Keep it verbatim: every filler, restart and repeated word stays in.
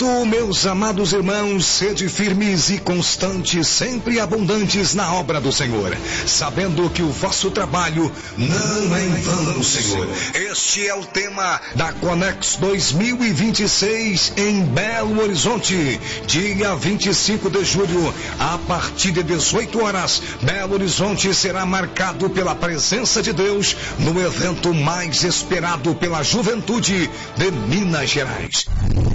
Tu, meus amados irmãos, sede firmes e constantes, sempre abundantes na obra do Senhor, sabendo que o vosso trabalho não é em vão, Senhor. Este é o tema da Conex dois mil e vinte e seis em Belo Horizonte, dia vinte e cinco de julho, a partir de dezoito horas. Belo Horizonte será marcado pela presença de Deus no evento mais esperado pela juventude de Minas Gerais.